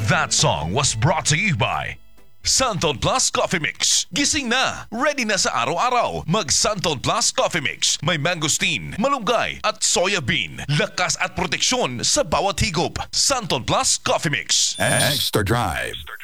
That song was brought to you by Santon Plus Coffee Mix. Gising na, ready na sa araw-araw. Mag Santon Plus Coffee Mix. May mangosteen, malunggay at soya bean. Lakas at proteksyon sa bawat higop. Santon Plus Coffee Mix. Extra Drive.